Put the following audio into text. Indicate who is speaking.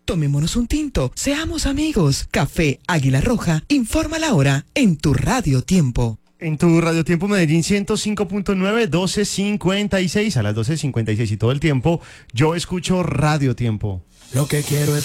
Speaker 1: Tomémonos un tinto, seamos amigos. Café Águila Roja, informa la hora en tu Radio Tiempo.
Speaker 2: En tu Radio Tiempo Medellín 105.9, 12:56, a las 12:56 y todo el tiempo, yo escucho Radio Tiempo.
Speaker 3: Lo que quiero es